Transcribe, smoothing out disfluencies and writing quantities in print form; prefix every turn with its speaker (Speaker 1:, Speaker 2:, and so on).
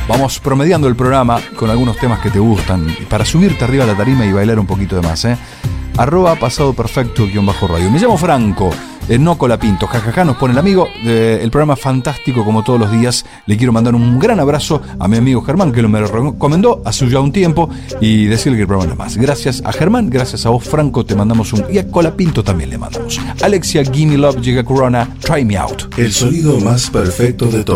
Speaker 1: Vamos promediando el programa con algunos temas que te gustan para subirte arriba a la tarima y bailar un poquito de más, @pasadoperfecto_radio. Me llamo Franco, no Colapinto, jajaja, nos pone el amigo. El programa fantástico como todos los días. Le quiero mandar un gran abrazo a mi amigo Germán, que me lo recomendó hace ya un tiempo, y decirle que el programa no más. Gracias a Germán, gracias a vos, Franco, te mandamos y a Colapinto también le mandamos. Alexia, Gimme Love, Giga Corona, Try Me Out.
Speaker 2: El sonido más perfecto de todo.